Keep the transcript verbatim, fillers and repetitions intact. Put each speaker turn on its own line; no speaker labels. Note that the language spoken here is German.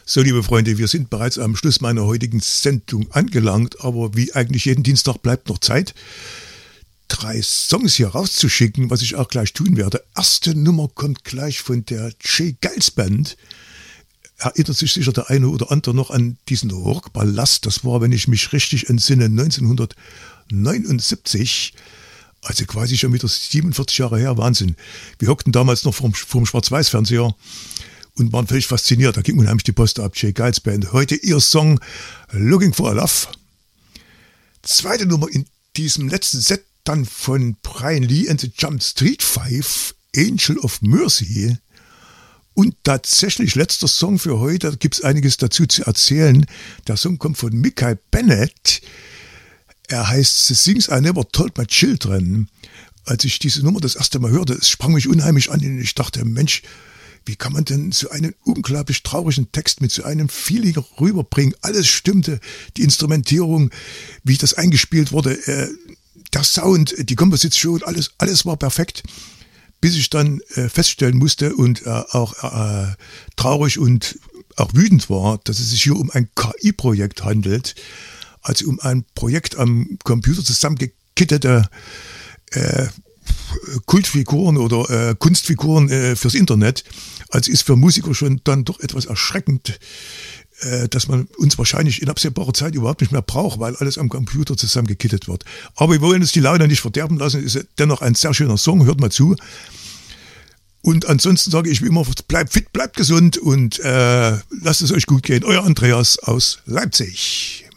So, liebe Freunde, wir sind bereits am Schluss meiner heutigen Sendung angelangt, aber wie eigentlich jeden Dienstag bleibt noch Zeit, drei Songs hier rauszuschicken, was ich auch gleich tun werde. Erste Nummer kommt gleich von der J. Geils Band. Erinnert sich sicher der eine oder andere noch an diesen Rockballast. Das war, wenn ich mich richtig entsinne, neunzehnhundertneunundsiebzig. Also quasi schon wieder siebenundvierzig Jahre her. Wahnsinn. Wir hockten damals noch vorm, vorm Schwarz-Weiß-Fernseher und waren völlig fasziniert. Da ging unheimlich die Post ab. J. Geils Band. Heute ihr Song Looking for a Love. Zweite Nummer in diesem letzten Set dann von Brian Lee and the Jump Street Five, Angel of Mercy. Und tatsächlich letzter Song für heute, da gibt es einiges dazu zu erzählen. Der Song kommt von Michael Bennett. Er heißt The Things I Never Told My Children. Als ich diese Nummer das erste Mal hörte, es sprang mich unheimlich an und ich dachte, Mensch, wie kann man denn so einen unglaublich traurigen Text mit so einem Feeling rüberbringen? Alles stimmte, die Instrumentierung, wie das eingespielt wurde, äh, der Sound, die Komposition, alles, alles war perfekt, bis ich dann äh, feststellen musste und äh, auch äh, traurig und auch wütend war, dass es sich hier um ein K I-Projekt handelt, also um ein Projekt am Computer zusammengekittete äh, Kultfiguren oder äh, Kunstfiguren äh, fürs Internet. Also ist für Musiker schon dann doch etwas erschreckend, äh, dass man uns wahrscheinlich in absehbarer Zeit überhaupt nicht mehr braucht, weil alles am Computer zusammengekittet wird. Aber wir wollen uns die Laune nicht verderben lassen, ist dennoch ein sehr schöner Song, hört mal zu. Und ansonsten sage ich wie immer, bleibt fit, bleibt gesund und äh, lasst es euch gut gehen. Euer Andreas aus Leipzig.